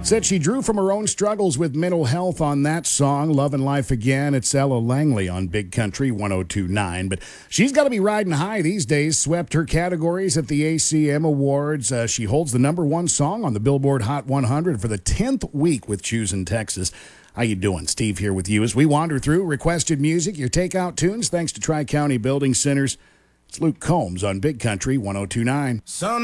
Said she drew from her own struggles with mental health on that song, Love and Life Again. It's Ella Langley on Big Country 102.9. But she's got to be riding high these days. Swept her categories at the ACM Awards. She holds the #1 song on the Billboard Hot 100 for the 10th week with Choosing Texas. How you doing? Steve here with you as we wander through requested music, your takeout tunes, thanks to Tri-County Building Centers. It's Luke Combs on Big Country 102.9.